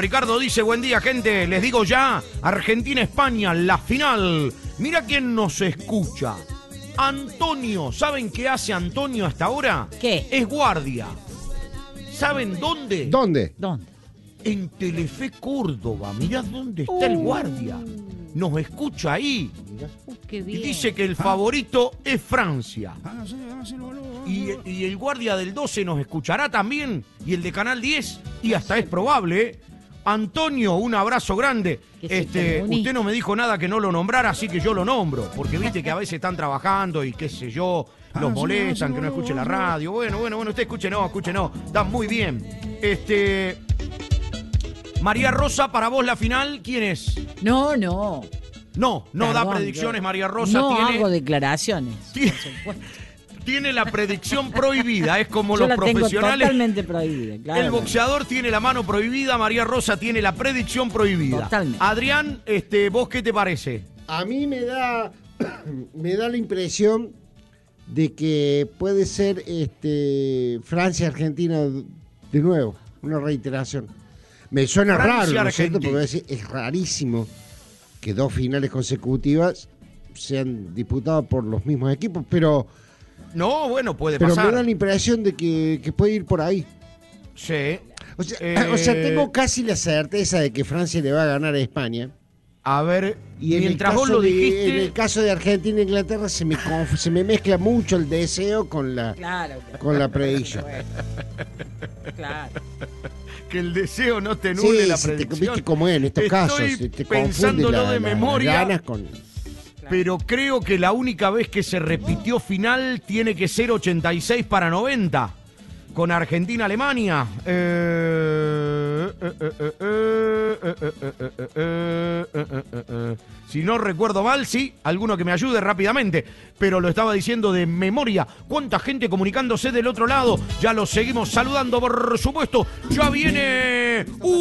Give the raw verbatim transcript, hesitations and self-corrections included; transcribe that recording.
Ricardo dice, buen día, gente. Les digo ya, Argentina-España, la final. Mira quién nos escucha. Antonio. ¿Saben qué hace Antonio hasta ahora? ¿Qué? Es guardia. ¿Saben dónde? ¿Dónde? ¿Dónde? En Telefe Córdoba. Mirá dónde está el Uh. guardia. Nos escucha ahí. Uh, qué Y bien. dice que el favorito es Francia. Y, y el guardia del doce nos escuchará también. Y el de Canal diez. Y hasta es probable, ¿eh? Antonio, un abrazo grande. Que se Este, comunique. usted no me dijo nada que no lo nombrara, así que yo lo nombro. Porque viste que a veces están trabajando y qué sé yo, los molestan, que no escuche la radio. Bueno, bueno, bueno, usted escuche no, escuche no. Está muy bien. Este. María Rosa, para vos la final, ¿quién es? No, no. No, no da Perdón, predicciones, yo María Rosa. No tiene, hago declaraciones. Tiene- por supuesto. tiene la predicción prohibida, es como Yo los la tengo profesionales. totalmente prohibida, claro. El boxeador tiene la mano prohibida, María Rosa tiene la predicción prohibida. Totalmente. Adrián, este, ¿vos qué te parece? A mí me da, me da la impresión de que puede ser este, Francia-Argentina de nuevo, una reiteración. Me suena raro, ¿no es cierto? Porque voy a decir, es rarísimo que dos finales consecutivas sean disputadas por los mismos equipos, pero, No, bueno, puede pero pasar. me da la impresión de que, que puede ir por ahí. Sí. O sea, Eh, o sea, tengo casi la certeza de que Francia le va a ganar a España. A ver, Y en mientras el vos caso lo de, dijiste... en el caso de Argentina e Inglaterra se me, conf- se me mezcla mucho el deseo con la, Claro. con la predicción. Bueno, claro. que el deseo no te nule Sí, la si te, predicción. viste cómo es en estos Estoy casos. se te confunde pensándolo la- de la- memoria. las ganas con... Pero creo que la única vez que se repitió final tiene que ser ochenta y seis para noventa. Con Argentina-Alemania. Eh, eh, eh, eh, eh, eh, eh, eh, eh, eh, eh, eh, eh, eh. Si no recuerdo mal, sí, alguno que me ayude rápidamente. Pero lo estaba diciendo de memoria. ¿Cuánta gente comunicándose del otro lado? Ya los seguimos saludando, por supuesto. Ya viene...